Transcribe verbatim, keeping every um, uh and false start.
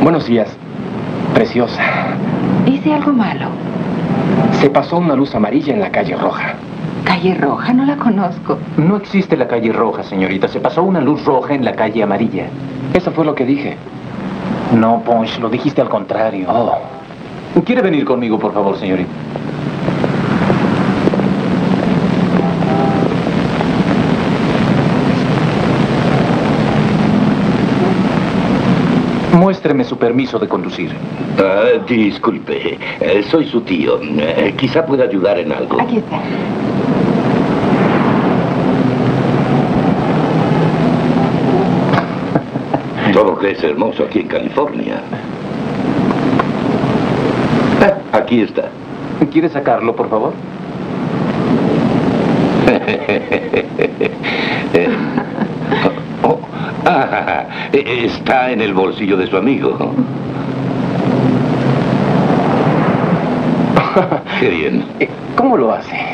Buenos días. Preciosa. ¿Hice algo malo? Se pasó una luz amarilla en la calle Roja. ¿Calle Roja? No la conozco. No existe la calle Roja, señorita. Se pasó una luz roja en la calle Amarilla. Eso fue lo que dije. No, Ponch, lo dijiste al contrario. Oh. ¿Quiere venir conmigo, por favor, señorita? Muéstreme su permiso de conducir. Uh, disculpe, eh, soy su tío. Eh, quizá pueda ayudar en algo. Aquí está. Todo que es hermoso aquí en California. Ah, aquí está. ¿Quiere sacarlo, por favor? eh, oh, ah, está en el bolsillo de su amigo. Qué bien. ¿Cómo lo hace?